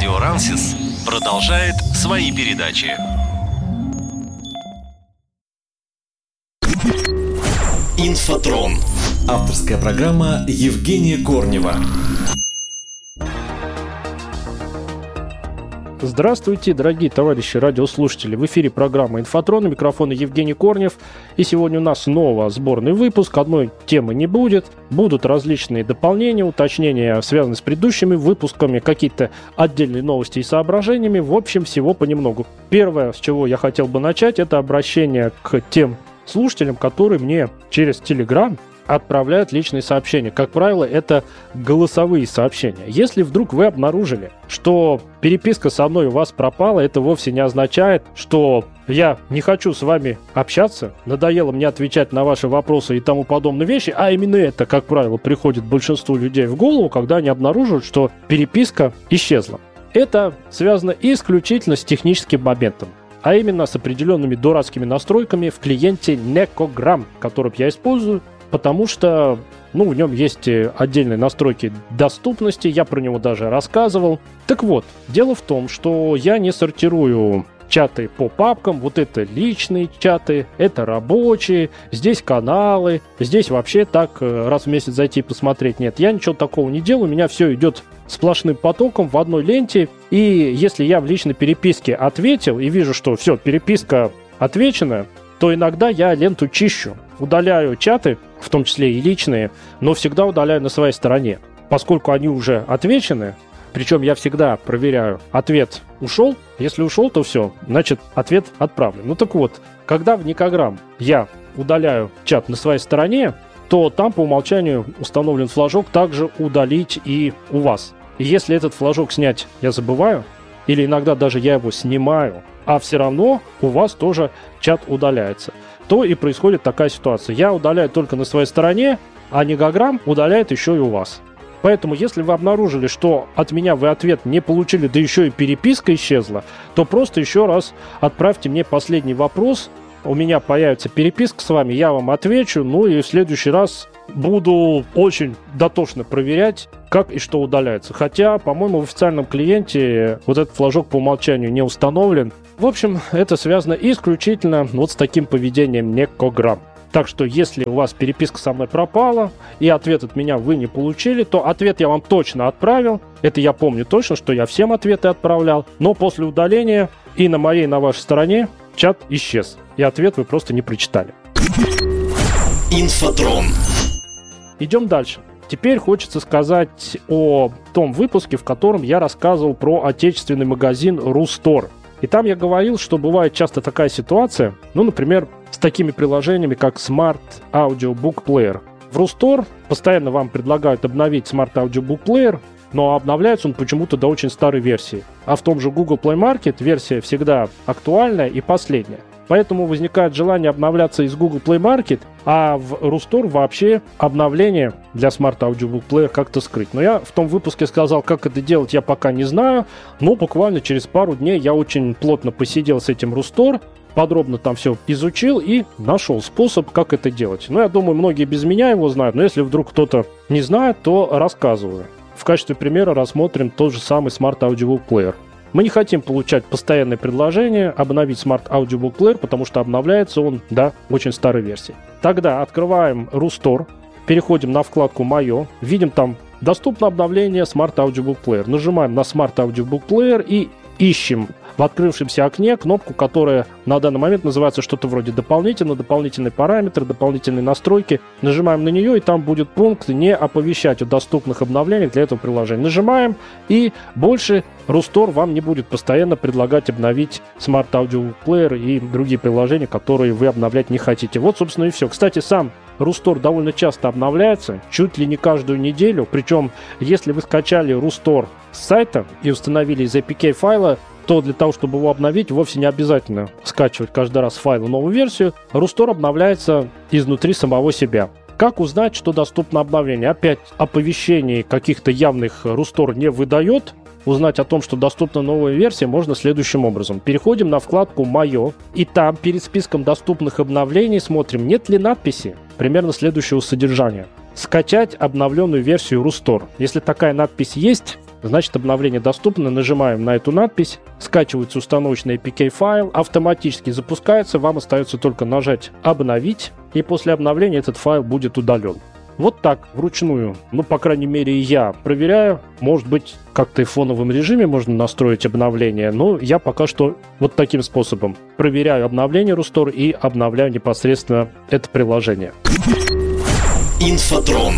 Радио Рансис продолжает свои передачи. Инфотрон. Авторская программа Евгения Корнева. Здравствуйте, дорогие товарищи радиослушатели. В эфире программа «Инфотрон», у микрофона Евгений Корнев. И сегодня у нас снова сборный выпуск. Одной темы не будет. Будут различные дополнения, уточнения, связанные с предыдущими выпусками, какие-то отдельные новости и соображениями. В общем, всего понемногу. Первое, с чего я хотел бы начать, это обращение к тем слушателям, которые мне через Telegram отправляют личные сообщения. Как правило, это голосовые сообщения. Если вдруг вы обнаружили, что переписка со мной у вас пропала, это вовсе не означает, что я не хочу с вами общаться, надоело мне отвечать на ваши вопросы и тому подобные вещи, а именно это, как правило, приходит большинству людей в голову, когда они обнаруживают, что переписка исчезла. Это связано исключительно с техническим моментом, а именно с определенными дурацкими настройками в клиенте Nekogram, который я использую, потому что, в нем есть отдельные настройки доступности, я про него даже рассказывал. Так вот, дело в том, что я не сортирую чаты по папкам, вот это личные чаты, это рабочие, здесь каналы, здесь вообще так раз в месяц зайти и посмотреть. Нет, я ничего такого не делаю, у меня все идет сплошным потоком в одной ленте, и если я в личной переписке ответил и вижу, что все, переписка отвечена, то иногда я ленту чищу, удаляю чаты, в том числе и личные, но всегда удаляю на своей стороне. Поскольку они уже отвечены, причем я всегда проверяю, ответ ушел, если ушел, то все, значит ответ отправлен. Так вот, когда в Nekogram я удаляю чат на своей стороне, то там по умолчанию установлен флажок также удалить и у вас. И если этот флажок снять я забываю, или иногда даже я его снимаю, а все равно у вас тоже чат удаляется, то и происходит такая ситуация. Я удаляю только на своей стороне, а Nekogram удаляет еще и у вас. Поэтому, если вы обнаружили, что от меня вы ответ не получили, да еще и переписка исчезла, то просто еще раз отправьте мне последний вопрос. У меня появится переписка с вами, я вам отвечу, и в следующий раз буду очень дотошно проверять, как и что удаляется. Хотя, по-моему, в официальном клиенте вот этот флажок по умолчанию не установлен. В общем, это связано исключительно с таким поведением Nekogram. Так что, если у вас переписка со мной пропала, и ответ от меня вы не получили, то ответ я вам точно отправил. Это я помню точно, что я всем ответы отправлял. Но после удаления и на моей, и на вашей стороне чат исчез. И ответ вы просто не прочитали. Инфотрон. Идем дальше. Теперь хочется сказать о том выпуске, в котором я рассказывал про отечественный магазин RuStore. И там я говорил, что бывает часто такая ситуация, например, с такими приложениями, как Smart Audio Book Player. В RuStore постоянно вам предлагают обновить Smart Audio Book Player, но обновляется он почему-то до очень старой версии. А в том же Google Play Market версия всегда актуальная и последняя. Поэтому возникает желание обновляться из Google Play Market, а в RuStore вообще обновление для Smart Audiobook Player как-то скрыть. Но я в том выпуске сказал, как это делать, я пока не знаю. Но буквально через пару дней я очень плотно посидел с этим RuStore, подробно там все изучил и нашел способ, как это делать. Я думаю, многие без меня его знают, но если вдруг кто-то не знает, то рассказываю. В качестве примера рассмотрим тот же самый Smart Audiobook Player. Мы не хотим получать постоянное предложение обновить Smart Audiobook Player, потому что обновляется он до очень старой версии. Тогда открываем RuStore, переходим на вкладку «Мое», видим там «Доступно обновление Smart Audiobook Player». Нажимаем на Smart Audiobook Player и ищем в открывшемся окне кнопку, которая на данный момент называется что-то вроде дополнительные параметры, дополнительные настройки. Нажимаем на нее, и там будет пункт «Не оповещать о доступных обновлениях для этого приложения». Нажимаем, и больше RuStore вам не будет постоянно предлагать обновить Smart Audio Player и другие приложения, которые вы обновлять не хотите. Вот, собственно, и все. Кстати, сам RuStore довольно часто обновляется, чуть ли не каждую неделю. Причем, если вы скачали RuStore с сайта и установили из APK файла, то для того, чтобы его обновить, вовсе не обязательно скачивать каждый раз файл новую версию. RuStore обновляется изнутри самого себя. Как узнать, что доступно обновление? Опять оповещений каких-то явных RuStore не выдает. Узнать о том, что доступна новая версия, можно следующим образом. Переходим на вкладку «Мое», и там перед списком доступных обновлений смотрим, нет ли надписи примерно следующего содержания. «Скачать обновленную версию RuStore». Если такая надпись есть, значит обновление доступно, нажимаем на эту надпись, скачивается установочный APK-файл, автоматически запускается, вам остается только нажать «Обновить», и после обновления этот файл будет удален. Вот так, вручную, по крайней мере, я проверяю. Может быть, как-то и в фоновом режиме можно настроить обновление, но я пока что вот таким способом проверяю обновление Rustore и обновляю непосредственно это приложение. Инфотрон.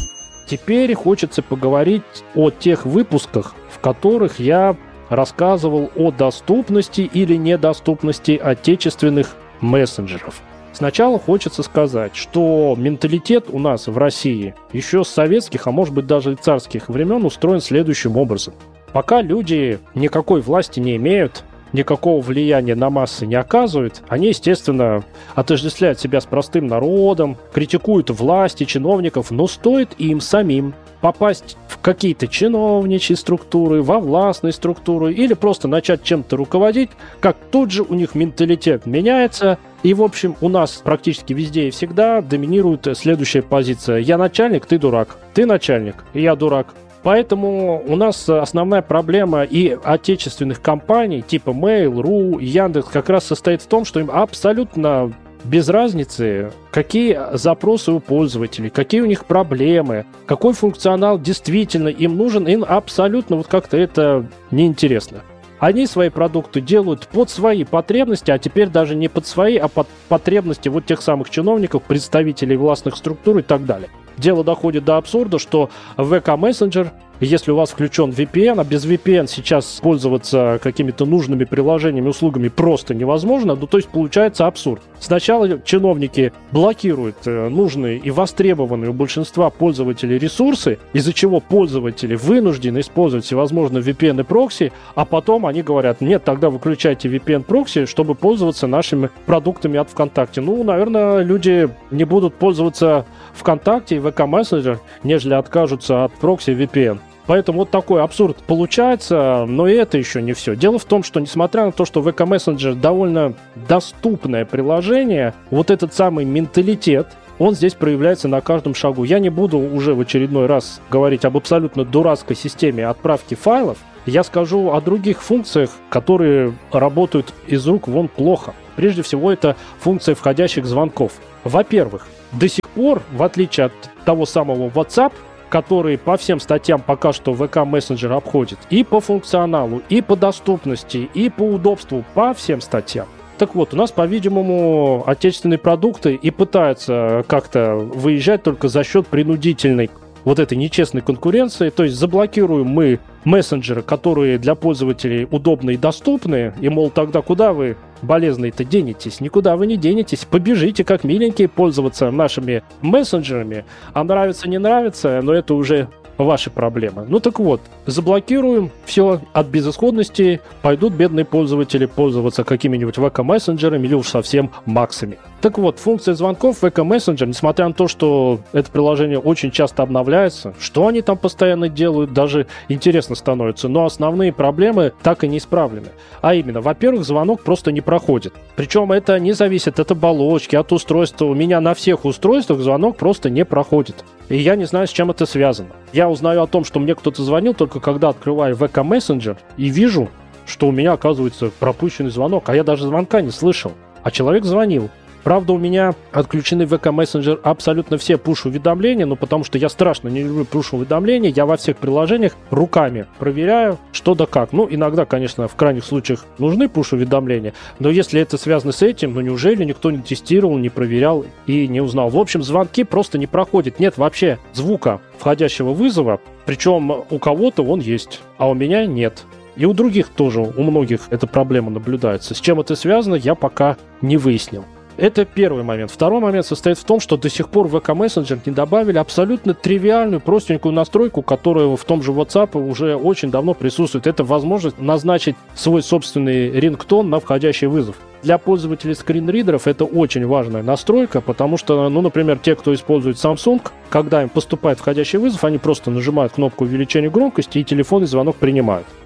Теперь хочется поговорить о тех выпусках, в которых я рассказывал о доступности или недоступности отечественных мессенджеров. Сначала хочется сказать, что менталитет у нас в России еще с советских, а может быть даже и царских времен устроен следующим образом. Пока люди никакой власти не имеют, никакого влияния на массы не оказывают, они, естественно, отождествляют себя с простым народом, критикуют власти, чиновников, но стоит им самим попасть в какие-то чиновничьи структуры, во властные структуры или просто начать чем-то руководить, как тут же у них менталитет меняется. И, в общем, у нас практически везде и всегда доминирует следующая позиция. Я начальник, ты дурак. Ты начальник, я дурак. Поэтому у нас основная проблема и отечественных компаний типа Mail.ru, Яндекс как раз состоит в том, что им абсолютно без разницы, какие запросы у пользователей, какие у них проблемы, какой функционал действительно им нужен, им абсолютно вот как-то это неинтересно. Они свои продукты делают под свои потребности, а теперь даже не под свои, а под потребности вот тех самых чиновников, представителей властных структур и так далее. Дело доходит до абсурда, что VK-мессенджер, если у вас включен VPN, а без VPN сейчас пользоваться какими-то нужными приложениями, услугами просто невозможно, то есть получается абсурд. Сначала чиновники блокируют нужные и востребованные у большинства пользователей ресурсы, из-за чего пользователи вынуждены использовать всевозможные VPN и прокси, а потом они говорят: нет, тогда выключайте VPN-прокси, чтобы пользоваться нашими продуктами от ВКонтакте. Наверное, люди не будут пользоваться ВКонтакте и VK-мессенджер, нежели откажутся от прокси VPN. Поэтому вот такой абсурд получается, но и это еще не все. Дело в том, что несмотря на то, что VK Messenger довольно доступное приложение, вот этот самый менталитет, он здесь проявляется на каждом шагу. Я не буду уже в очередной раз говорить об абсолютно дурацкой системе отправки файлов. Я скажу о других функциях, которые работают из рук вон плохо. Прежде всего, это функция входящих звонков. Во-первых, до сих пор, в отличие от того самого WhatsApp, который по всем статьям пока что VK Messenger обходит, и по функционалу, и по доступности, и по удобству, по всем статьям. Так вот, у нас, по-видимому, отечественные продукты и пытаются как-то выезжать только за счет принудительной вот этой нечестной конкуренции. То есть заблокируем мы мессенджеры, которые для пользователей удобны и доступны, и, мол, тогда куда вы, болезные-то, денетесь? Никуда вы не денетесь. Побежите, как миленькие, пользоваться нашими мессенджерами. А нравится, не нравится, но это уже ваши проблемы. Так вот, заблокируем все от безысходности, пойдут бедные пользователи пользоваться какими-нибудь VK-мессенджерами или уж совсем максами. Так вот, функция звонков VK Messenger, несмотря на то, что это приложение очень часто обновляется, что они там постоянно делают, даже интересно становится, но основные проблемы так и не исправлены. А именно, во-первых, звонок просто не проходит. Причем это не зависит от оболочки, от устройства. У меня на всех устройствах звонок просто не проходит. И я не знаю, с чем это связано. Я узнаю о том, что мне кто-то звонил, только когда открываю VK Messenger и вижу, что у меня, оказывается, пропущенный звонок, а я даже звонка не слышал. А человек звонил. Правда, у меня отключены в VK Messenger абсолютно все пуш-уведомления, потому что я страшно не люблю пуш-уведомления, я во всех приложениях руками проверяю, что да как. Иногда, конечно, в крайних случаях нужны пуш-уведомления, но если это связано с этим, неужели никто не тестировал, не проверял и не узнал? В общем, звонки просто не проходят, нет вообще звука входящего вызова, причем у кого-то он есть, а у меня нет. И у других тоже, у многих эта проблема наблюдается. С чем это связано, я пока не выяснил. Это первый момент. Второй момент состоит в том, что до сих пор в VK Messenger не добавили абсолютно тривиальную, простенькую настройку, которая в том же WhatsApp уже очень давно присутствует. Это возможность назначить свой собственный рингтон на входящий вызов. Для пользователей скринридеров это очень важная настройка, потому что, например, те, кто использует Samsung, когда им поступает входящий вызов, они просто нажимают кнопку увеличения громкости и телефонный звонок принимают.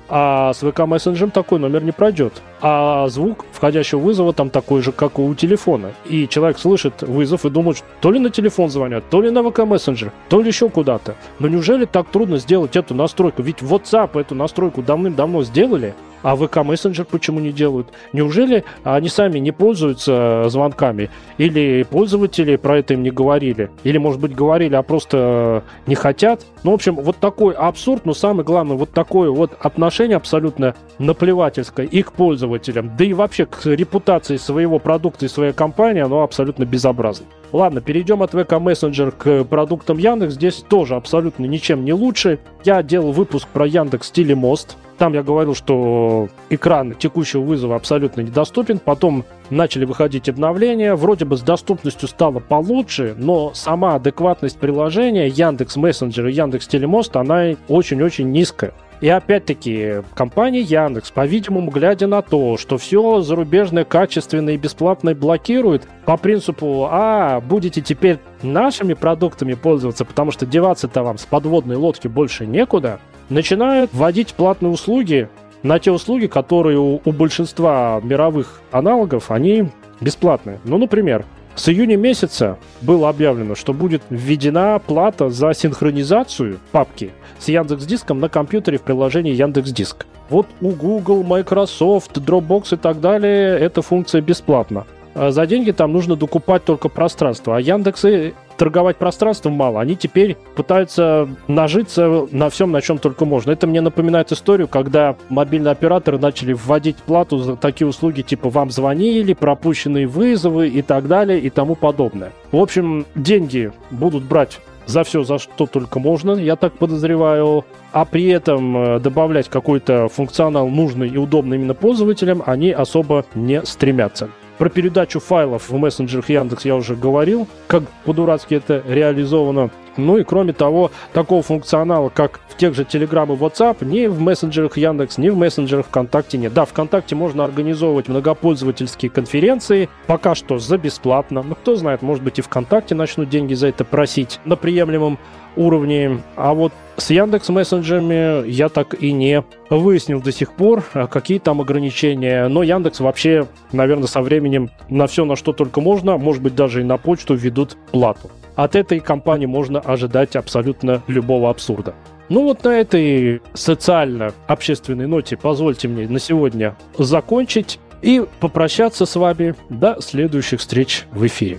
А с ВК мессенджером такой номер не пройдет. А звук входящего вызова там такой же, как у телефона. И человек слышит вызов и думает, что то ли на телефон звонят, то ли на ВК мессенджер, то ли еще куда-то. Но неужели так трудно сделать эту настройку? Ведь в WhatsApp эту настройку давным-давно сделали. А ВК мессенджер почему не делают? Неужели они сами не пользуются звонками? Или пользователи про это им не говорили? Или, может быть, говорили, а просто не хотят? Ну, в общем, вот такой абсурд, но самое главное, вот такое вот отношение абсолютно наплевательское и к пользователям, да и вообще к репутации своего продукта и своей компании, оно абсолютно безобразно. Ладно, перейдем от ВК Messenger к продуктам Яндекс. Здесь тоже абсолютно ничем не лучше. Я делал выпуск про Яндекс Телемост. Там я говорил, что экран текущего вызова абсолютно недоступен. Потом начали выходить обновления. Вроде бы с доступностью стало получше, но сама адекватность приложения Яндекс Мессенджер и Яндекс Телемост, она очень-очень низкая. И опять-таки, компания Яндекс, по-видимому, глядя на то, что все зарубежное, качественное и бесплатное блокирует, по принципу, будете теперь нашими продуктами пользоваться, потому что деваться-то вам с подводной лодки больше некуда, начинают вводить платные услуги на те услуги, которые у большинства мировых аналогов, они бесплатные. Ну, например, с июня месяца было объявлено, что будет введена плата за синхронизацию папки с Яндекс.Диском на компьютере в приложении Яндекс.Диск. Вот у Google, Microsoft, Dropbox и так далее эта функция бесплатна. За деньги там нужно докупать только пространство. А Яндексы торговать пространством мало. Они теперь пытаются нажиться на всем, на чем только можно. Это мне напоминает историю, когда мобильные операторы начали вводить плату за такие услуги, типа вам звонили, пропущенные вызовы и так далее и тому подобное. В общем, деньги будут брать за все, за что только можно, я так подозреваю. А при этом добавлять какой-то функционал нужный и удобный именно пользователям они особо не стремятся. Про передачу файлов в мессенджерах Яндекс я уже говорил, как по-дурацки это реализовано. Ну и кроме того, такого функционала, как в тех же Telegram и WhatsApp, ни в мессенджерах Яндекс, ни в мессенджерах ВКонтакте нет. Да, ВКонтакте можно организовывать многопользовательские конференции, пока что за бесплатно. Но кто знает, может быть и ВКонтакте начнут деньги за это просить на приемлемом уровне. А вот с Яндекс мессенджерами я так и не выяснил до сих пор, какие там ограничения. Но Яндекс вообще, наверное, со временем на все, на что только можно, может быть, даже и на почту введут плату. От этой компании можно ожидать абсолютно любого абсурда. Ну вот на этой социально-общественной ноте позвольте мне на сегодня закончить и попрощаться с вами до следующих встреч в эфире.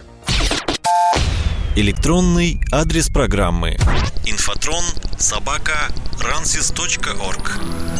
Электронный адрес программы: infotrон@ransys.org.